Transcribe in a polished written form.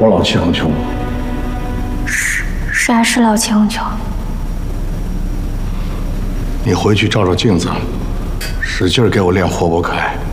我老气横秋。 啥是老气横秋？ 你回去照照镜子，使劲给我练活泼可爱。